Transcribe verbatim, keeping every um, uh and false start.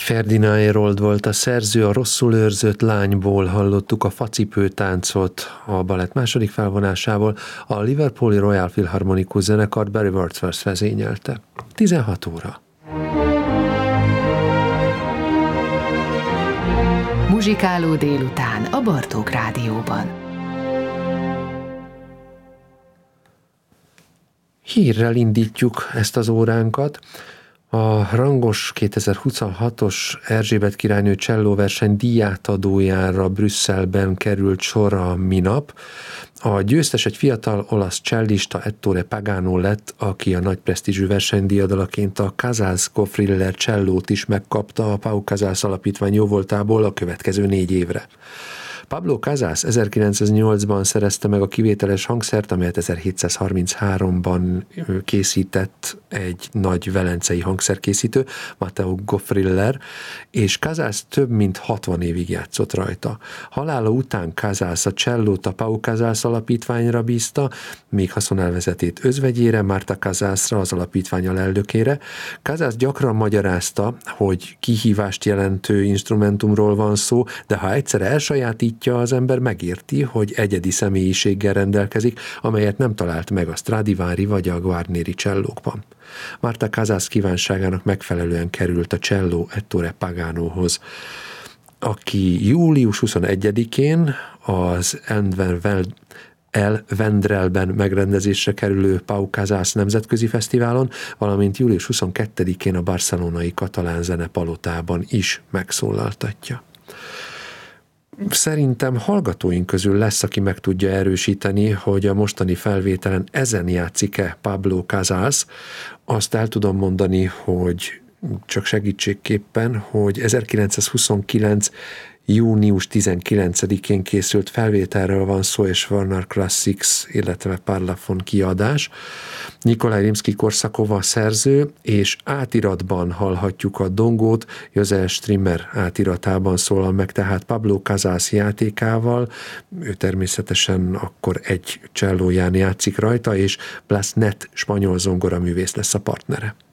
Ferdinand Hérold volt a szerző, a Rosszul őrzött lányból hallottuk a facipőtáncot a balett második felvonásából, a Liverpooli Royal Philharmonikus zenekart Barry Wordsworth vezényelte. tizenhat óra. Muzsikáló délután a Bartók Rádióban. Hírrel indítjuk ezt az óránkat. A rangos kétezer-huszonhatos Erzsébet királynő csellóverseny díjátadójára Brüsszelben került sor a minap. A győztes egy fiatal olasz csellista, Ettore Pagano lett, aki a nagy presztízsű versenydíjadalaként a Casals Goffriller csellót is megkapta a Pau Casals alapítvány jóvoltából a következő négy évre. Pablo Casals ezerkilencszáznyolcban szerezte meg a kivételes hangszert, amelyet ezerhétszázharmincháromban készített egy nagy velencei hangszerkészítő, Matteo Goffriller, és Casals több mint hatvan évig játszott rajta. Halála után Casals a csellót a Pau Casals alapítványra bízta, még haszonelvezetét özvegyére, Marta Casalsra, az alapítvány alelnökére. Casals gyakran magyarázta, hogy kihívást jelentő instrumentumról van szó, de ha egyszer elsajátítja, az ember megérti, hogy egyedi személyiséggel rendelkezik, amelyet nem talált meg a Stradivari vagy a Guarneri csellókban. Marta Casals kívánságának megfelelően került a cselló Ettore Paganohoz, aki július huszonegyedikén az El Vendrellben megrendezésre kerülő Pau Casals nemzetközi fesztiválon, valamint július huszonkettedikén a barcelonai Katalán Zenepalotában is megszólaltatja. Szerintem hallgatóink közül lesz, aki meg tudja erősíteni, hogy a mostani felvételen ezen játszik-e Pablo Casals. Azt el tudom mondani, hogy csak segítségképpen, hogy ezerkilencszázhuszonkilenc június tizenkilencedikén készült felvételről van szó, és Warner Classics, illetve Parlophone kiadás. Nikolaj Rimszkij-Korsakov a szerző, és átiratban hallhatjuk a dongót, József Strimmer átiratában szólal meg tehát Pablo Casals játékával, ő természetesen akkor egy csellóján játszik rajta, és Blas Net spanyol zongoraművész lesz a partnere.